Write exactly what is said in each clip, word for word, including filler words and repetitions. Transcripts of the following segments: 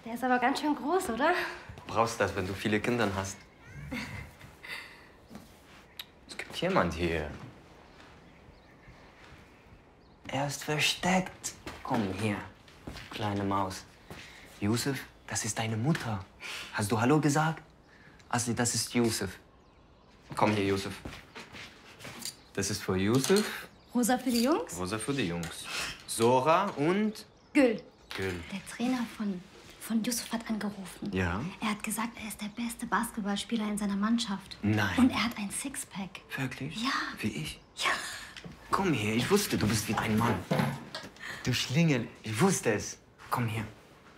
Der ist aber ganz schön groß, oder? Du brauchst das, wenn du viele Kinder hast. Es gibt jemand hier. Er ist versteckt. Komm her, kleine Maus. Yusuf, das ist deine Mutter. Hast du Hallo gesagt? Asli, das ist Yusuf. Komm hier, Yusuf. Das ist für Yusuf. Rosa für die Jungs? Rosa für die Jungs. Sora und... Gül. Gül. Der Trainer von, von Yusuf hat angerufen. Ja? Er hat gesagt, er ist der beste Basketballspieler in seiner Mannschaft. Nein. Und er hat ein Sixpack. Wirklich? Ja. Wie ich? Ja. Komm her, ich wusste, du bist wie ein Mann. Du Schlingel, ich wusste es. Komm her.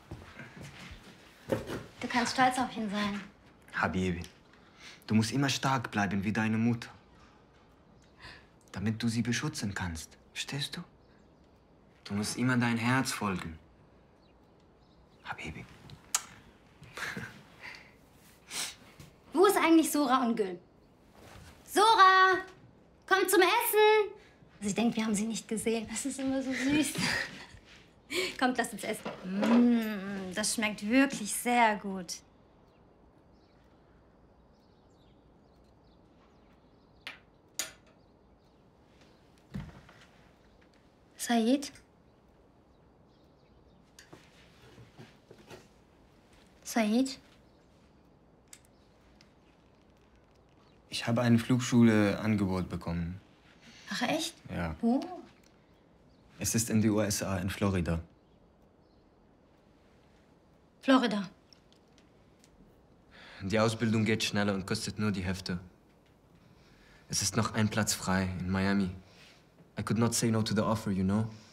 Du kannst stolz auf ihn sein. Habibi, du musst immer stark bleiben wie deine Mutter. Damit du sie beschützen kannst. Verstehst du? Du musst immer dein Herz folgen. Habibi. Wo ist eigentlich Sora und Gül? Sora! Komm zum Essen! Sie denkt, wir haben sie nicht gesehen. Das ist immer so süß. Kommt, lass uns essen. Mm, das schmeckt wirklich sehr gut. Said? Said? Ich habe eine Flugschule-Angebot bekommen. Ach, echt? Ja. Wo? Es ist in die U S A, in Florida. Florida. Die Ausbildung geht schneller und kostet nur die Hälfte. Es ist noch ein Platz frei in Miami. I could not say no to the offer, you know?